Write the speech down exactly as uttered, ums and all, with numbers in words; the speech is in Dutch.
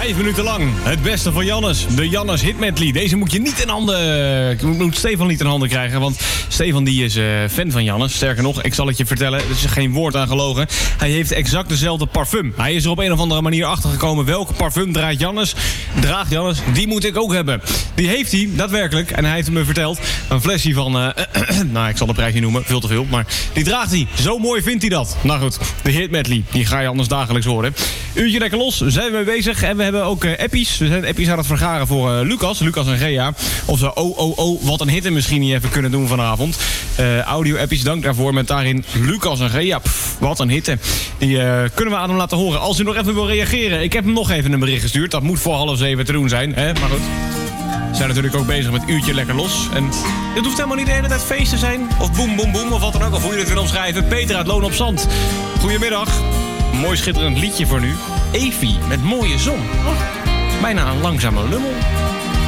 Vijf minuten lang. Het beste van Jannes. De Jannes Hit Medley. Deze moet je niet in handen... moet Stefan niet in handen krijgen. Want Stefan die is uh, fan van Jannes. Sterker nog, ik zal het je vertellen. Er is geen woord aan gelogen. Hij heeft exact dezelfde parfum. Hij is er op een of andere manier achtergekomen. Welke parfum draait Jannes? Draagt Jannes? Die moet ik ook hebben. Die heeft hij, daadwerkelijk. En hij heeft me verteld. Een flesje van... Uh, nou, ik zal de prijs niet noemen. Veel te veel. Maar die draagt hij. Zo mooi vindt hij dat. Nou goed. De Hit Medley. Die ga je anders dagelijks horen. Uurtje lekker los. Zijn we mee bezig. En we hebben ook uh, appies. We zijn appies aan het vergaren voor uh, Lucas. Lucas en Gea. Of ze oh oh oh wat een hitte misschien niet even kunnen doen vanavond. Uh, audio appies, dank daarvoor. Met daarin Lucas en Gea. Pff, wat een hitte. Die uh, kunnen we aan hem laten horen. Als u nog even wil reageren. Ik heb hem nog even een bericht gestuurd. Dat moet voor half zeven te doen zijn. Hè? Maar goed. We zijn natuurlijk ook bezig met Uurtje Lekker Los. En het hoeft helemaal niet de hele tijd feest te zijn. Of boem, boem, boem. Of wat dan ook. Of hoe je het wil omschrijven. Peter uit Loon op Zand. Goedemiddag. Mooi schitterend liedje voor nu. Evie met Mooie Zon. Oh, bijna een langzame lummel.